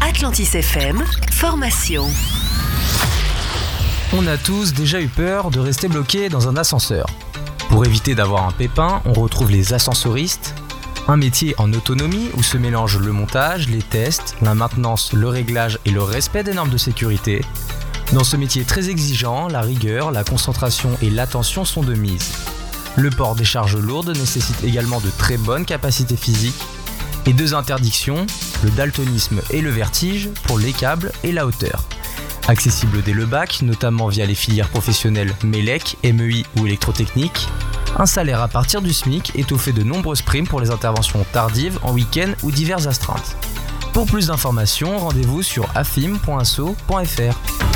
Atlantis FM, formation. On a tous déjà eu peur de rester bloqué dans un ascenseur. Pour éviter d'avoir un pépin, on retrouve les ascensoristes, un métier en autonomie où se mélangent le montage, les tests, la maintenance, le réglage et le respect des normes de sécurité. Dans ce métier très exigeant, la rigueur, la concentration et l'attention sont de mise. Le port des charges lourdes nécessite également de très bonnes capacités physiques et 2 interdictions, le daltonisme et le vertige pour les câbles et la hauteur. Accessible dès le bac, notamment via les filières professionnelles MELEC, MEI ou électrotechnique. Un salaire à partir du SMIC étoffé de nombreuses primes pour les interventions tardives, en week-end ou diverses astreintes. Pour plus d'informations, rendez-vous sur afim.asso.fr.